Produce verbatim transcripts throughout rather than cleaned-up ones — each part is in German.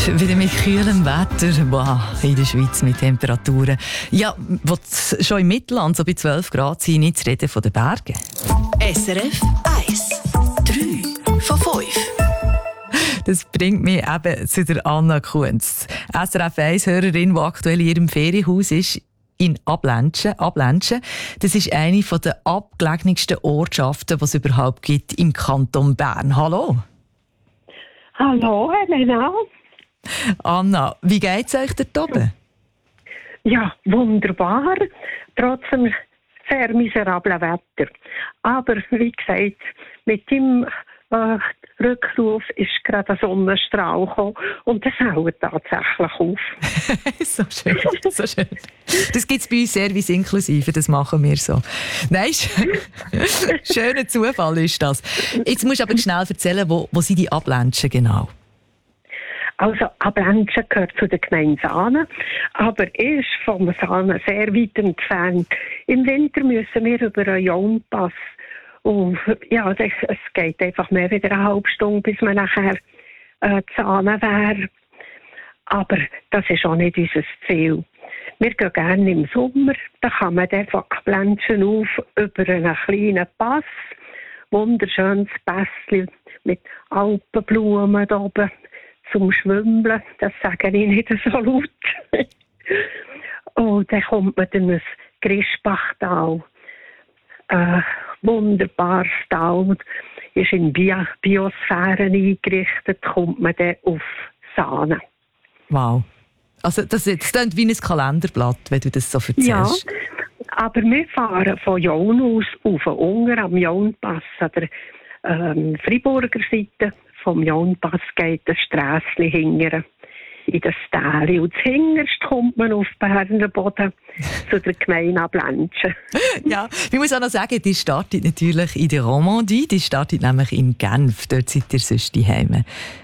wieder mit kühlem Wetter. Wow, in der Schweiz mit Temperaturen. Ja, was schon im Mittelland so bei zwölf Grad sind, nicht zu reden von den Bergen. S R F eins. drei von fünf. Das bringt mich eben zu der Anna Kunz, S R F eins-Hörerin, die aktuell in ihrem Ferienhaus ist. In Abländschen. Abländschen. Das ist eine der abgelegensten Ortschaften, die es überhaupt gibt im Kanton Bern. Hallo. Hallo, Helena. Anna, wie geht es euch dort oben? Ja, wunderbar. Trotz dem sehr miserablen Wetter. Aber wie gesagt, mit dem äh, Rückruf ist gerade ein Sonnenstrahl gekommen und das hält tatsächlich auf. So schön, so schön. Das gibt es bei uns Service inklusive, das machen wir so. Nein, schöner Zufall ist das. Jetzt musst du aber schnell erzählen, wo, wo sind die Abländschen genau? Also Abländschen gehört zu der Gemeinde Saanen, aber ist vom Saanen sehr weit entfernt. Im Winter müssen wir über einen Jaunpass. Und ja, das, es geht einfach mehr wieder eine halbe Stunde, bis man nachher äh, zu Saanen wäre. Aber das ist auch nicht unser Ziel. Wir gehen gerne im Sommer, da kann man dann von Abländschen auf über einen kleinen Pass, wunderschönes Pässchen mit Alpenblumen da oben zum Schwimmen. Das sage ich nicht so laut. Und dann kommt man dann ins Grischbachtal. Äh, wunderbares Tal, ist in Bio- Biosphären eingerichtet, kommt man dann auf Saanen. Wow. Also das, das klingt wie ein Kalenderblatt, wenn du das so erzählst. Ja, aber wir fahren von Jaun aus auf Unger am Jaunpass. An der ähm, Freiburger Seite vom Jaunpass geht das Strässchen hingern in das Tal. Und zuhinterst kommt man auf Berner Boden zu der Gemeinde Abländschen. Ja, ich muss auch noch sagen, die startet natürlich in der Romandie, die startet nämlich in Genf. Dort seid ihr sonst daheim.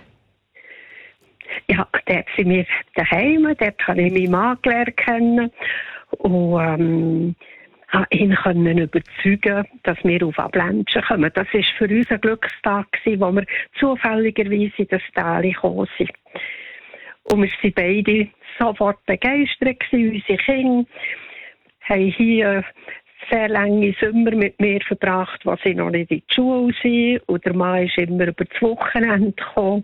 Ja, dort sind wir daheim, dort habe ich meinen Mann gelernt kennen und ähm, konnte ihn können überzeugen, dass wir auf Abländschen kommen. Das war für uns ein Glückstag, wo wir zufälligerweise in das Tal gekommen sind. Und wir waren beide sofort begeistert, unsere Kinder haben hier sehr lange Sommer mit mir verbracht, wo sie noch nicht in die Schule sind. Und der Mann ist immer über das Wochenende gekommen.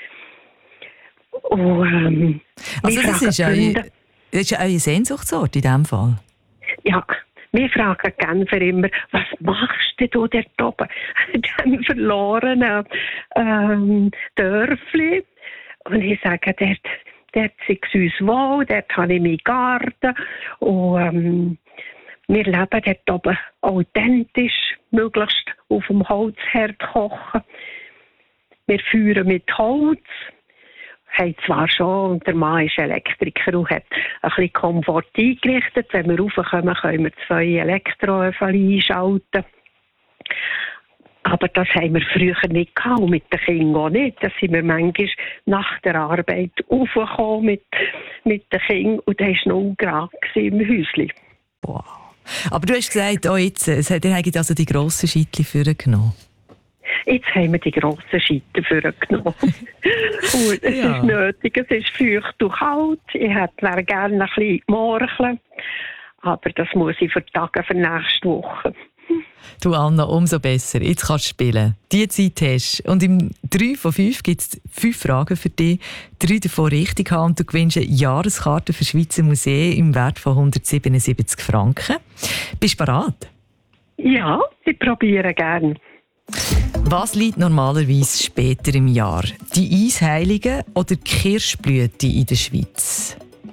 Und, ähm, also das ist, ein, das ist ein Sehnsuchtsort in diesem Fall? Ja, wir fragen Genfer immer, was machst du dort oben? Dann verlorenen ähm, Dörfli. Und ich sage, dort, dort ist es uns wohl, dort habe ich meinen Garten. Und ähm, wir leben dort oben authentisch, möglichst auf dem Holzherd kochen. Wir führen mit Holz. Haben zwar schon, und der Mann ist Elektriker und hat ein bisschen Komfort eingerichtet. Wenn wir raufkommen, können wir zwei Elektroöfen einschalten. Aber das haben wir früher nicht gehabt, und mit den Kindern auch nicht. Da sind wir manchmal nach der Arbeit raufgekommen mit, mit den Kindern und da war noch Grad im Häuschen. Wow. Aber du hast gesagt, oh jetzt, ihr habt also die grossen Scheitchen vorgenommen. Jetzt haben wir die grossen Scheite vorgenommen. Und es ja. ist nötig, es ist feucht und kalt. Ich hätte gerne ein bisschen morcheln, aber das muss ich vertagen für nächste Woche. Du Anna, umso besser. Jetzt kannst du spielen. Die Zeit hast du. Und im drei von fünf gibt es fünf Fragen für dich. Drei davon richtig haben und du gewinnst eine Jahreskarte für Schweizer Museen im Wert von hundertsiebenundsiebzig Franken. Bist du bereit? Ja, ich probiere gerne. Was liegt normalerweise später im Jahr? Die Eisheiligen oder die Kirschblüte in der Schweiz?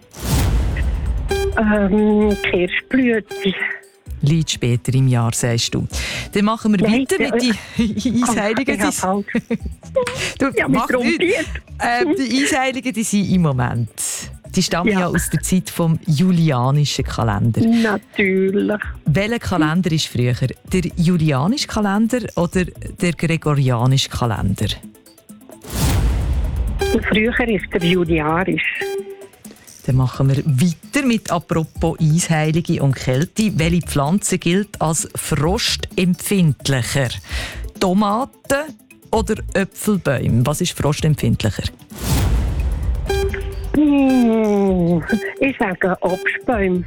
Ähm, Kirschblüte. Liegt später im Jahr, sagst du. Dann machen wir Nein, weiter mit den Eisheiligen. Oh, du, ja, mach nicht. Ähm, die Eisheiligen, die sind im Moment. Die stammen ja. ja aus der Zeit vom julianischen Kalender. Natürlich. Welcher Kalender ist früher? Der julianische Kalender oder der gregorianische Kalender? Früher ist der julianisch. Dann machen wir weiter mit «Apropos Eisheilige und Kälte». Welche Pflanze gilt als frostempfindlicher? Tomaten oder Äpfelbäume? Was ist frostempfindlicher? Mm, ich sage Obstbäume.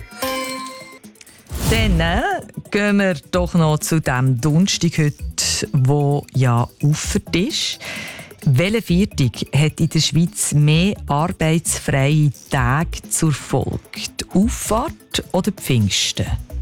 Dann äh, gehen wir doch noch zu dem Donnerstag heute, wo ja Auffahrt ist. Welcher Viertag hat in der Schweiz mehr arbeitsfreie Tage zur Folge? Die Auffahrt oder die Pfingsten?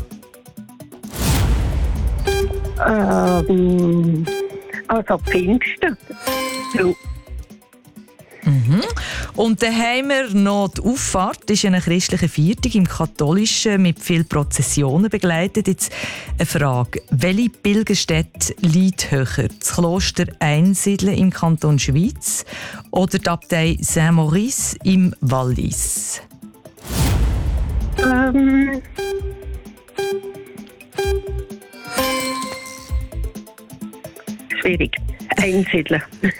Ähm, also Pfingsten. So. Mhm. Und dann haben wir noch die Auffahrt. Das ist eine christliche Viertag im Katholischen mit vielen Prozessionen begleitet. Jetzt eine Frage. Welche Pilgerstätte liegt höher? Das Kloster Einsiedeln im Kanton Schwyz oder die Abtei Saint-Maurice im Wallis? Ähm, schwierig. Einsiedeln.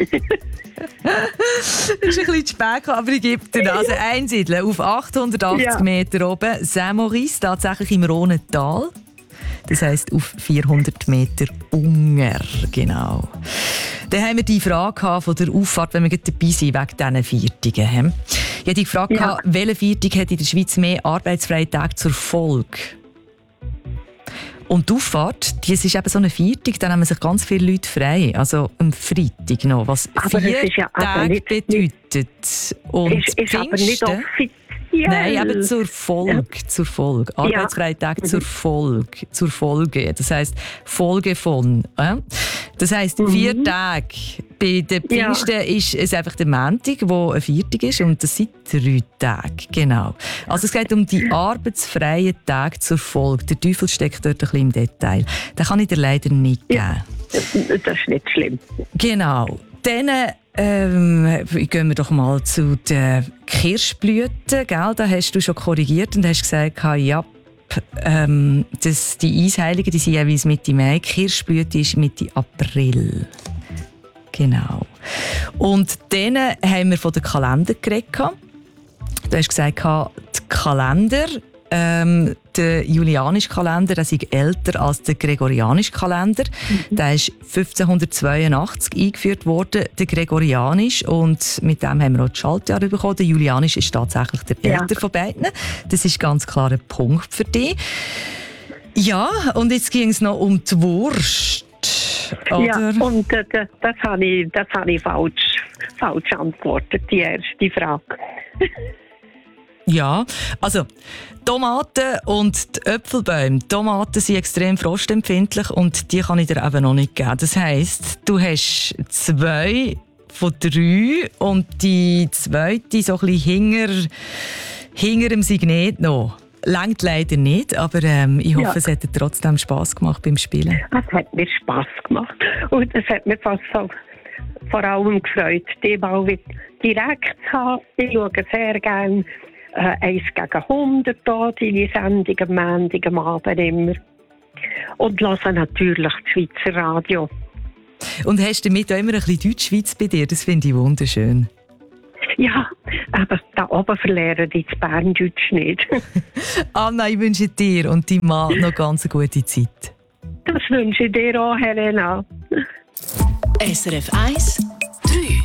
Das ist ein bisschen spät, aber ich gebe dir das. Also Einsiedeln auf achthundertachtzig Ja. Meter oben. Saint-Maurice, tatsächlich im Rhônetal. Das heisst auf vierhundert Meter Unger. Genau. Dann haben wir die Frage von der Auffahrt, wenn wir gerade dabei sind, wegen diesen Viertigen. he? Ich habe die Frage, Ja. gehabt, welche Viertig hat in der Schweiz mehr arbeitsfreie Tage zur Folge? Und die Auffahrt, das ist eben so eine Viertig, da nehmen sich ganz viele Leute frei. Also am Freitag noch, was Aber vier das ist ja aber Tage nicht- bedeutet. Und ist, ist aber nicht Pfingsten- offiziell. Nein, eben zur Folge, zur Folge. Arbeitsfreie Tage zur Folge, zur Folge. Das heisst Folge von. Äh? Das heisst vier Tage. Bei den Ja. Pfingsten ist es einfach der Montag, wo ein Viertag ist, und das sind drei Tage. Genau. Also es geht um die arbeitsfreien Tage zur Folge. Der Teufel steckt dort ein bisschen im Detail. Den kann ich dir leider nicht geben. Das ist nicht schlimm. Genau. Dann ähm, gehen wir doch mal zu den Kirschblüten. Gell? Da hast du schon korrigiert und hast gesagt, ja, ähm, das, die Eisheiligen die sind jeweils Mitte Mai. Die Kirschblüte ist Mitte April. Genau. Und dann haben wir von den Kalender geredet. Du hast gesagt, die Kalender, ähm, der julianische Kalender, der ist älter als der gregorianische Kalender. Mhm. Der ist fünfzehnhundertzweiundachtzig eingeführt worden, der gregorianische. Und mit dem haben wir auch das Schaltjahr bekommen. Der julianische ist tatsächlich der Ja. älter von beiden. Das ist ganz klar ein Punkt für dich. Ja, und jetzt ging es noch um die Wurst. Oder? Ja, und äh, das, das habe ich, das habe ich falsch, falsch antwortet, die erste Frage. Ja, also Tomaten und die Äpfelbäume. Die Tomaten sind extrem frostempfindlich und die kann ich dir eben noch nicht geben. Das heisst, du hast zwei von drei und die zweite so ein bisschen hinter, hinter dem Signet noch. Längt leider nicht, aber ähm, ich hoffe, Ja. es hat dir trotzdem Spass gemacht beim Spielen. Es hat mir Spass gemacht. Und es hat mir fast so vor allem gefreut, die mal wieder direkt zu haben. Ich schaue sehr gerne äh, eins gegen hundert hier, deine Sendung am Montag, am Abend immer. Und höre natürlich das Schweizer Radio. Und hast du damit auch immer ein bisschen Deutschschweiz bei dir? Das finde ich wunderschön. Ja, aber da oben verlieren die das Berndeutsch nicht. Anna, ich wünsche dir und deinem Mann noch ganz eine gute Zeit. Das wünsche ich dir auch, Helena. S R F eins